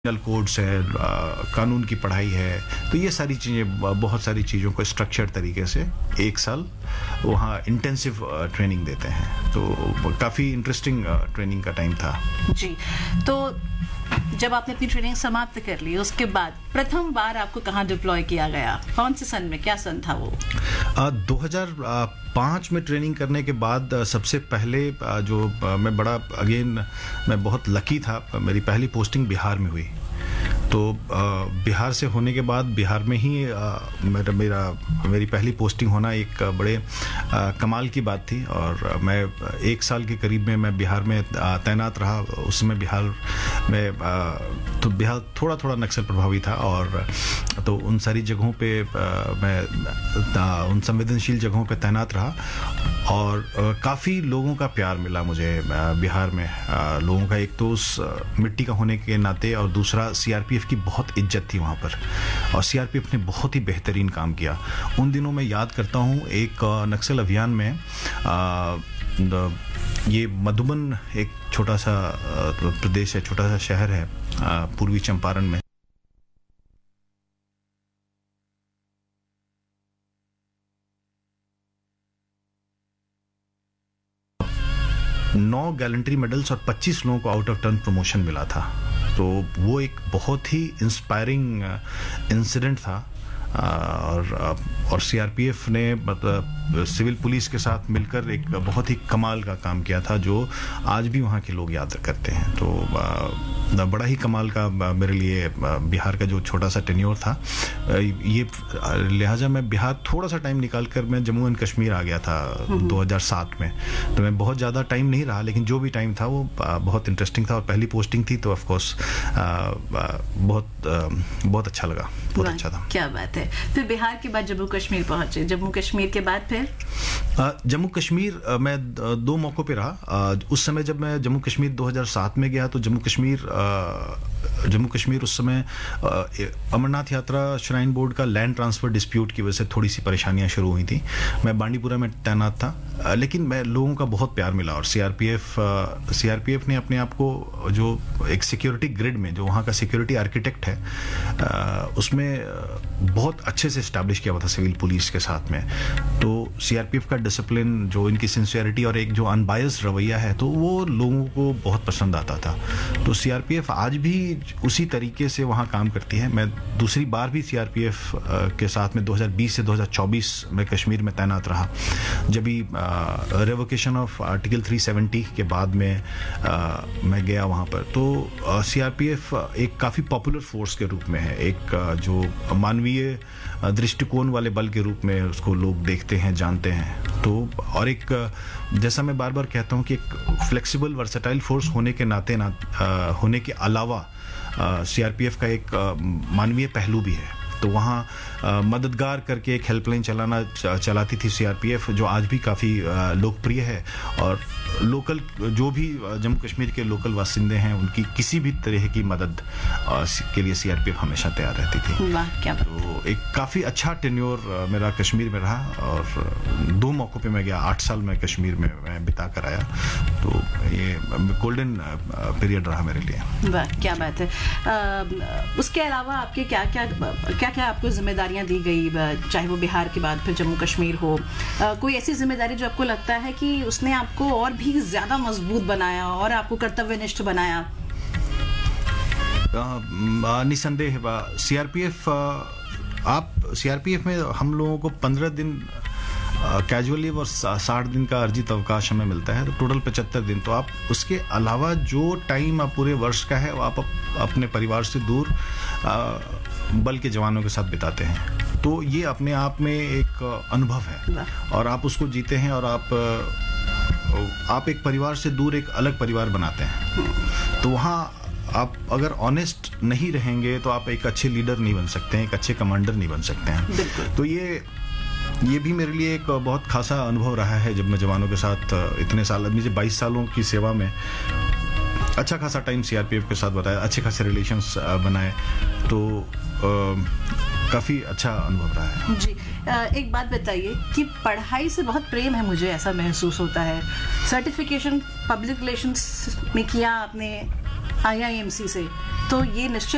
Codes है, कानून की पढ़ाई है, तो ये सारी चीज़ें, बहुत सारी चीज़ों को स्ट्रक्चर तरीके से एक साल वहाँ इंटेंसिव ट्रेनिंग देते हैं। तो काफ़ी इंटरेस्टिंग ट्रेनिंग का टाइम था जी। तो जब आपने अपनी ट्रेनिंग समाप्त कर ली, उसके बाद प्रथम बार आपको कहाँ डिप्लॉय किया गया? कौन से सन में, क्या सन था वो? 2005 में ट्रेनिंग करने के बाद सबसे पहले मैं बहुत लकी था, मेरी पहली पोस्टिंग बिहार में हुई। तो बिहार से होने के बाद बिहार में ही मेरी पहली पोस्टिंग होना एक बड़े कमाल की बात थी। और मैं 1 साल के करीब में मैं बिहार में तैनात रहा। उस समय बिहार थोड़ा थोड़ा नक्सल प्रभावी था, और तो उन सारी जगहों पे मैं उन संवेदनशील जगहों पे तैनात रहा, और काफ़ी लोगों का प्यार मिला मुझे बिहार में। लोगों का एक तो उस मिट्टी का होने के नाते, और दूसरा सीआरपीएफ की बहुत इज्जत थी वहाँ पर, और सीआरपीएफ ने बहुत ही बेहतरीन काम किया। उन दिनों मैं याद करता हूँ, एक नक्सल अभियान में ये मधुबन एक छोटा सा प्रदेश है, छोटा सा शहर है पूर्वी चंपारण में। नौ गैलेंट्री मेडल्स और 25 लोगों को आउट ऑफ टर्न प्रमोशन मिला था। तो वो एक बहुत ही इंस्पायरिंग इंसिडेंट था। और सीआरपीएफ ने मतलब सिविल पुलिस के साथ मिलकर एक बहुत ही कमाल का काम किया था, जो आज भी वहाँ के लोग याद करते हैं। तो बड़ा ही कमाल का मेरे लिए बिहार का जो छोटा सा टेन्योर था, ये लिहाजा मैं बिहार थोड़ा सा टाइम निकाल कर मैं जम्मू एंड कश्मीर आ गया था 2007 में। तो मैं बहुत ज़्यादा टाइम नहीं रहा, लेकिन जो भी टाइम था वो बहुत इंटरेस्टिंग था, और पहली पोस्टिंग थी, तो ऑफकोर्स बहुत अच्छा लगा, बहुत अच्छा था। क्या बात है। फिर बिहार के बाद जम्मू कश्मीर पहुंचे, जम्मू कश्मीर के बाद फिर? जम्मू कश्मीर मैं 2 मौकों पे रहा। उस समय जब मैं जम्मू कश्मीर 2007 में गया, तो जम्मू कश्मीर उस समय अमरनाथ यात्रा श्राइन बोर्ड का लैंड ट्रांसफर डिस्प्यूट की वजह से थोड़ी सी परेशानियां शुरू हुई थी। मैं बांडीपुरा में तैनात था, लेकिन मैं लोगों का बहुत प्यार मिला, और सीआरपीएफ ने अपने आप को जो एक सिक्योरिटी ग्रिड में, जो वहाँ का सिक्योरिटी आर्किटेक्ट है, उसमें बहुत अच्छे से इस्टेब्लिश किया हुआ था सिविल पुलिस के साथ में। तो सीआरपीएफ का डिसिप्लिन, जो इनकी सिंसियरिटी और एक जो अनबायस्ड रवैया है, तो वो लोगों को बहुत पसंद आता था। तो सीआरपीएफ आज भी उसी तरीके से वहाँ काम करती है। मैं दूसरी बार भी सीआरपीएफ के साथ में 2020 से 2024 में कश्मीर में तैनात रहा। जब भी रेवोकेशन ऑफ आर्टिकल 370 के बाद में मैं गया वहाँ पर, तो सीआरपीएफ एक काफ़ी पॉपुलर फोर्स के रूप में है, एक जो मानवीय दृष्टिकोण वाले बल के रूप में उसको लोग देखते हैं, जानते हैं। तो और एक, जैसा मैं बार बार कहता हूँ कि एक फ्लेक्सिबल वर्सेटाइल फोर्स होने के नाते होने के अलावा सीआरपीएफ का एक मानवीय पहलू भी है। तो वहाँ मददगार करके एक हेल्पलाइन चलाती थी सीआरपीएफ, जो आज भी काफ़ी लोकप्रिय है। और लोकल जो भी जम्मू कश्मीर के लोकल बासिंदे हैं, उनकी किसी भी तरह की मदद के लिए सीआरपीएफ हमेशा तैयार रहती थी। वाह, क्या बात। तो एक काफ़ी अच्छा टेन्योर मेरा कश्मीर में रहा, और 2 मौक़ों पे मैं गया। 8 साल मैं कश्मीर में मैं बिता कर आया। तो ये गोल्डन पीरियड रहा मेरे लिए। वाह, क्या बात है। उसके अलावा आपके क्या आपको जिम्मेदारियां दी गई, चाहे वो बिहार के बाद फिर जम्मू कश्मीर हो? कोई ऐसी जिम्मेदारी जो आपको लगता है कि उसने आपको और भी ज्यादा मजबूत बनाया और आपको कर्तव्यनिष्ठ बनाया? निसंदेह सीआरपीएफ में हम लोगों को 15 दिन कैजुअली और 60 दिन का अर्जित अवकाश हमें मिलता है, तो टोटल 75 दिन। तो आप उसके अलावा जो टाइम आप पूरे वर्ष का है, वो आप अपने परिवार से दूर बल के जवानों के साथ बिताते हैं। तो ये अपने आप में एक अनुभव है, और आप उसको जीते हैं, और आप एक परिवार से दूर एक अलग परिवार बनाते हैं। तो वहाँ आप अगर ऑनेस्ट नहीं रहेंगे, तो आप एक अच्छे लीडर नहीं बन सकते हैं, एक अच्छे कमांडर नहीं बन सकते हैं। तो ये भी मेरे लिए एक बहुत खासा अनुभव रहा है, जब मैं जवानों के साथ इतने साल, मुझे 22 सालों की सेवा में अच्छा खासा टाइम सीआरपीएफ के साथ बताया, अच्छे खासे रिलेशंस बनाए। तो काफ़ी अच्छा अनुभव रहा है। जी, एक बात बताइए कि पढ़ाई से बहुत प्रेम है, मुझे ऐसा महसूस होता है। सर्टिफिकेशन पब्लिक रिलेशंस में किया आपने IIMC से, तो ये निश्चित